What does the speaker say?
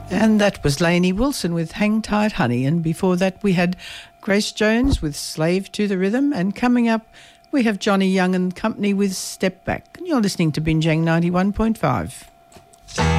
And that was Lainey Wilson with Hang Tight Honey. And before that we had Grace Jones with Slave to the Rhythm. And coming up we have Johnny Young and Company with Step Back. You're listening to Binjang 91.5.